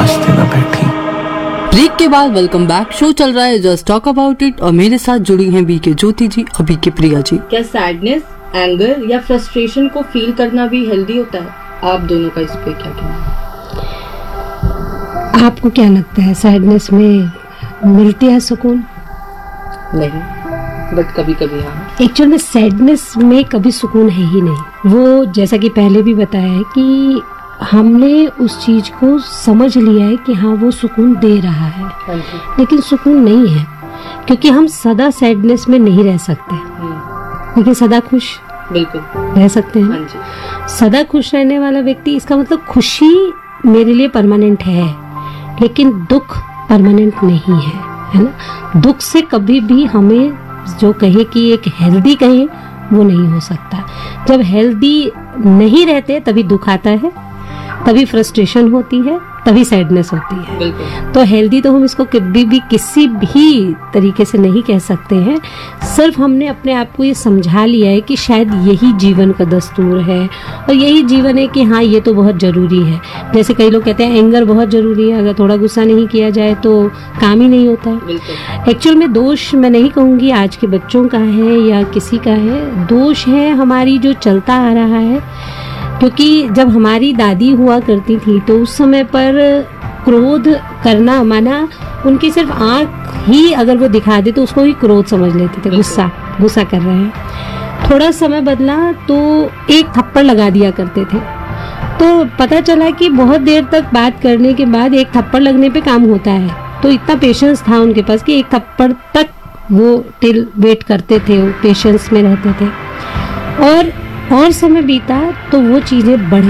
रास्ते में बैठी। ब्रेक के बाद वेलकम बैक। शो चल रहा है जस्ट टॉक अबाउट इट और मेरे साथ जुड़ी हैं बीके ज्योति जी और बीके प्रिया जी। क्या सैडनेस, एंगर या फ्रस्ट्रेशन को फील करना भी हेल्दी होता है? आप दोनों का इस पे क्या कहना है? आपको क्या लगता है, सैडनेस में मिलती है सुकून? नहीं, बट कभी कभी हाँ। एक्चुअल में सैडनेस में कभी सुकून है ही नहीं। वो जैसा कि पहले भी बताया है कि हमने उस चीज को समझ लिया है कि हाँ वो सुकून दे रहा है, लेकिन सुकून नहीं है, क्योंकि हम सदा सैडनेस में नहीं रह सकते, लेकिन सदा खुश बिल्कुल रह सकते हैं। सदा खुश रहने वाला व्यक्ति, इसका मतलब खुशी मेरे लिए परमानेंट है, लेकिन दुख परमानेंट नहीं है ना। दुख से कभी भी हमें जो कहे कि एक हेल्दी कहे, वो नहीं हो सकता। जब हेल्दी नहीं रहते तभी दुख आता है, तभी फ्रस्ट्रेशन होती है, तभी सैडनेस होती है। तो हेल्दी तो हम इसको कभी भी किसी भी तरीके से नहीं कह सकते हैं। सिर्फ हमने अपने आप को ये समझा लिया है कि शायद यही जीवन का दस्तूर है और यही जीवन है कि हाँ ये तो बहुत ज़रूरी है। जैसे कई लोग कहते हैं एंगर बहुत ज़रूरी है, अगर थोड़ा गुस्सा नहीं किया जाए तो काम ही नहीं होता है। एक्चुअल में दोष मैं नहीं कहूँगी आज के बच्चों का है या किसी का है, दोष है हमारी जो चलता आ रहा है। क्योंकि जब हमारी दादी हुआ करती थी तो उस समय पर क्रोध करना माना उनकी सिर्फ आंख ही अगर वो दिखा दे तो उसको ही क्रोध समझ लेते थे, गुस्सा कर रहे हैं। थोड़ा समय बदला तो एक थप्पड़ लगा दिया करते थे। तो पता चला कि बहुत देर तक बात करने के बाद एक थप्पड़ लगने पे काम होता है। तो इतना पेशेंस था उनके पास कि एक थप्पड़ तक वो टिल वेट करते थे, वो पेशेंस में रहते थे। और समय बीता तो वो चीजें बढ़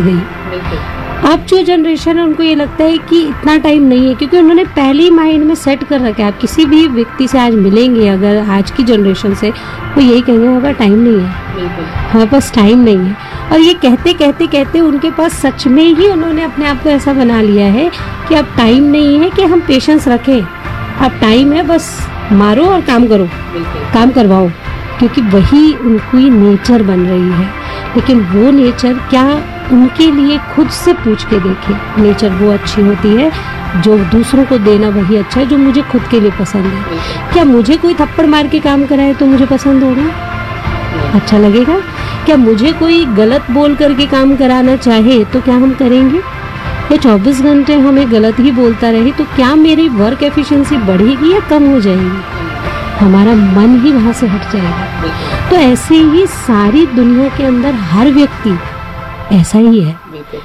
गई। अब जो जनरेशन है उनको ये लगता है कि इतना टाइम नहीं है, क्योंकि उन्होंने पहले ही माइंड में सेट कर रखा है। आप किसी भी व्यक्ति से आज मिलेंगे अगर आज की जनरेशन से, वो यही कहेंगे हमारे पास टाइम नहीं है, हमारे पास टाइम नहीं है। और ये कहते कहते कहते उनके पास सच में ही उन्होंने अपने आप को ऐसा बना लिया है कि अब टाइम नहीं है कि हम पेशेंस रखें, अब टाइम है बस मारो और काम करो, काम करवाओ, क्योंकि वही उनकी नेचर बन रही है। लेकिन वो नेचर क्या उनके लिए खुद से पूछ के देखें, नेचर वो अच्छी होती है जो दूसरों को देना वही अच्छा है जो मुझे खुद के लिए पसंद है। क्या मुझे कोई थप्पड़ मार के काम कराए तो मुझे पसंद होगा, अच्छा लगेगा? क्या मुझे कोई गलत बोल करके काम कराना चाहे तो क्या हम करेंगे? या 24 घंटे हमें गलत ही बोलता रहे तो क्या मेरी वर्क एफिशिएंसी बढ़ेगी या कम हो जाएगी? हमारा मन ही वहां से हट जाएगा। तो ऐसे ही सारी दुनिया के अंदर हर व्यक्ति ऐसा ही है,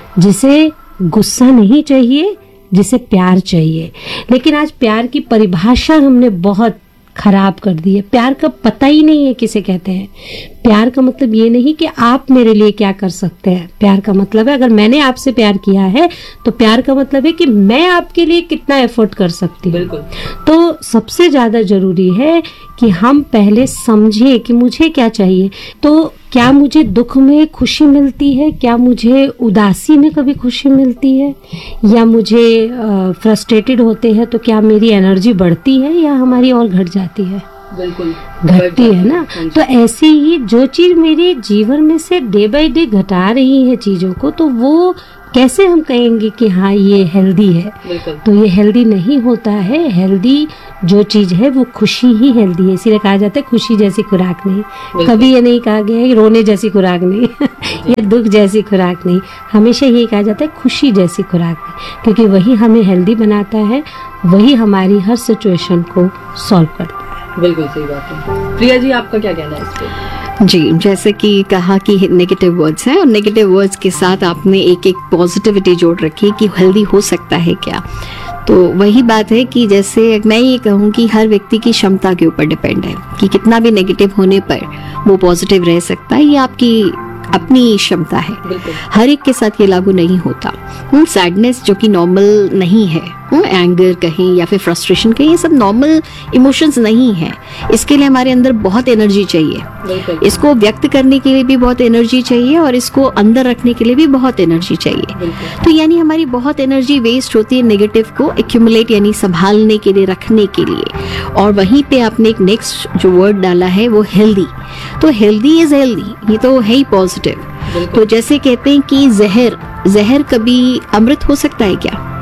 जिसे गुस्सा नहीं चाहिए, जिसे प्यार चाहिए। लेकिन आज प्यार की परिभाषा हमने बहुत खराब कर दी है। प्यार का पता ही नहीं है किसे कहते हैं। प्यार का मतलब ये नहीं कि आप मेरे लिए क्या कर सकते हैं। प्यार का मतलब है अगर मैंने आपसे प्यार किया है तो प्यार का मतलब है कि मैं आपके लिए कितना एफर्ट कर सकती हूँ। तो सबसे ज्यादा जरूरी है कि हम पहले समझे कि मुझे क्या चाहिए। तो क्या मुझे दुख में खुशी मिलती है, क्या मुझे उदासी में कभी खुशी मिलती है, या मुझे फ्रस्ट्रेटेड होते हैं तो क्या मेरी एनर्जी बढ़ती है या हमारी और घट जाती है? बिल्कुल घटती है ना। तो ऐसे ही जो चीज मेरे जीवन में से डे बाय डे घटा रही है चीजों को, तो वो कैसे हम कहेंगे कि हाँ ये हेल्दी है? तो ये हेल्दी नहीं होता है। हेल्दी जो चीज है वो खुशी ही हेल्दी है। इसीलिए कहा जाता है खुशी जैसी खुराक नहीं। कभी ये नहीं कहा गया है रोने जैसी खुराक नहीं या दुख जैसी खुराक नहीं। हमेशा यही कहा जाता है खुशी जैसी खुराक नहीं, क्योंकि वही हमें हेल्दी बनाता है, वही हमारी हर सिचुएशन को सॉल्व करता है। बिल्कुल सही बात है। प्रिया जी आपका क्या कहना है इस पे? जी, जैसे कि कहा कि नेगेटिव वर्ड्स हैं और नेगेटिव वर्ड्स के साथ आपने एक एक पॉजिटिविटी जोड़ रखी कि हेल्दी हो सकता है क्या। तो वही बात है कि जैसे मैं ये कहूँ कि हर व्यक्ति की क्षमता के ऊपर डिपेंड है कि कितना भी नेगेटिव होने पर वो पॉजिटिव रह सकता है। ये आपकी अपनी क्षमता है, हर एक के साथ ये लागू नहीं होता। सैडनेस जो कि नॉर्मल नहीं है, एंगर कहें या फिर फ्रस्ट्रेशन कहें, ये सब नॉर्मल इमोशंस नहीं है। इसके लिए हमारे अंदर बहुत एनर्जी चाहिए, इसको व्यक्त करने के लिए भी बहुत एनर्जी चाहिए और इसको अंदर रखने के लिए भी बहुत एनर्जी चाहिए। तो यानी हमारी बहुत एनर्जी वेस्ट होती है नेगेटिव को एक्यूमुलेट यानी संभालने के लिए, रखने के लिए। और वहीं पे आपने एक नेक्स्ट जो वर्ड डाला है वो हेल्दी। तो हेल्दी इज हेल्दी, ये तो है ही पॉजिटिव। तो जैसे कहते हैं कि जहर कभी अमृत हो सकता है क्या?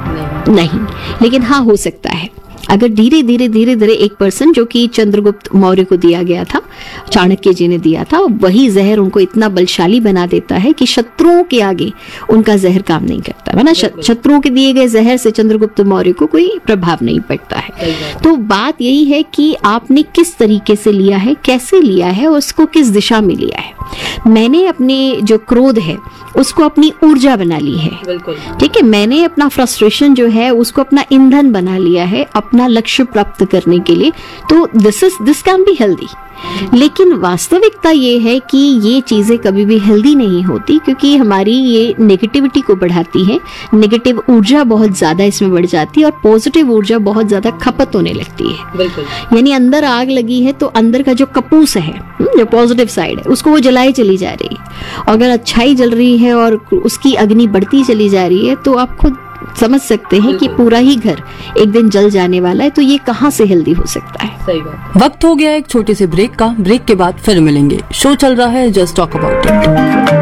नहीं, लेकिन हाँ हो सकता है अगर धीरे धीरे एक पर्सन जो कि चंद्रगुप्त मौर्य को दिया गया था, चाणक्य जी ने दिया था, वही जहर उनको इतना बलशाली बना देता है कि शत्रुओं के आगे उनका जहर काम नहीं करता है ना। शत्रुओं के दिए गए जहर से चंद्रगुप्त मौर्य को कोई प्रभाव नहीं पड़ता है। तो बात यही है कि आपने किस तरीके से लिया है, कैसे लिया है, उसको किस दिशा में लिया है। मैंने अपने जो क्रोध है उसको अपनी ऊर्जा बना ली है, ठीक है। मैंने अपना फ्रस्ट्रेशन जो है उसको अपना ईंधन बना लिया है अपना लक्ष्य प्राप्त करने के लिए। तो दिस कैन बी हेल्दी। लेकिन वास्तविकता ये है कि ये चीजें कभी भी हेल्दी नहीं होती, क्योंकि हमारी ये नेगेटिविटी को बढ़ाती है। नेगेटिव ऊर्जा बहुत ज्यादा इसमें बढ़ जाती है और पॉजिटिव ऊर्जा बहुत ज्यादा खपत होने लगती है। यानी अंदर आग लगी है तो अंदर का जो कपूस है, जो पॉजिटिव साइड है, उसको वो जलाई चली जा रही है। अगर अच्छाई जल रही है और उसकी अग्नि बढ़ती चली जा रही है तो आप खुद समझ सकते हैं कि पूरा ही घर एक दिन जल जाने वाला है। तो ये कहाँ से हेल्दी हो सकता है। सही बात। वक्त हो गया एक छोटे से ब्रेक का। ब्रेक के बाद फिर मिलेंगे। शो चल रहा है जस्ट टॉक अबाउट इट।